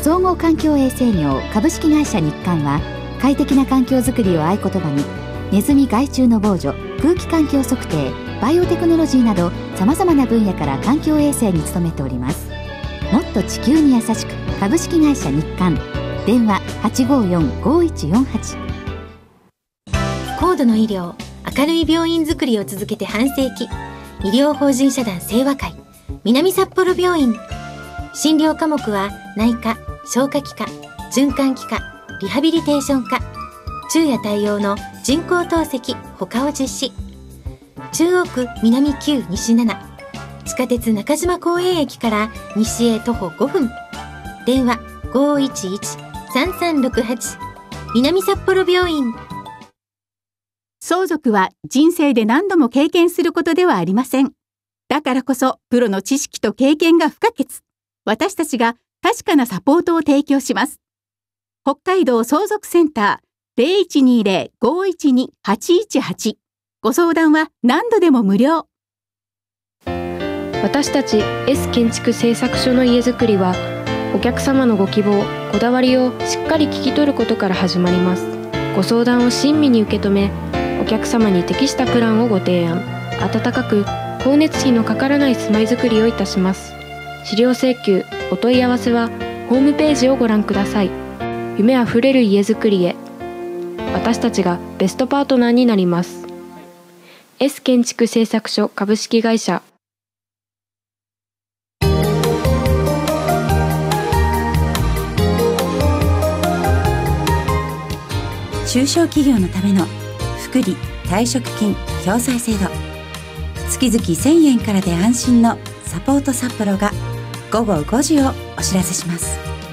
総合環境衛生業株式会社日刊は、快適な環境づくりを合言葉に、ネズミ害虫の防除、空気環境測定、バイオテクノロジーなどさまざまな分野から環境衛生に努めております。もっと地球に優しく、株式会社日刊。電話 854-5148。 高度の医療、明るい病院づくりを続けて半世紀、医療法人社団清和会南札幌病院。診療科目は内科、消化器科、循環器科、リハビリテーション科、昼夜対応の人工透析他を実施。中央区南9西7、地下鉄中島公園駅から西へ徒歩5分。電話 511-3368 南札幌病院。 相続は人生で何度も経験することではありません。だからこそプロの知識と経験が不可欠。私たちが確かなサポートを提供します。北海道相続センター 0120-512-818。ご相談は何度でも無料。 私たち S 建築製作所の家づくりは、お客様のご希望、こだわりをしっかり聞き取ることから始まります。ご相談を親身に受け止め、お客様に適したプランをご提案。温かく光熱費のかからない住まいづくりをいたします。資料請求、お問い合わせはホームページをご覧ください。夢あふれる家づくりへ。私たちがベストパートナーになります。S 建築製作所株式会社。 中小企業のための福利退職金共済制度、月々1000円からで安心のサポート札幌が午後5時をお知らせします。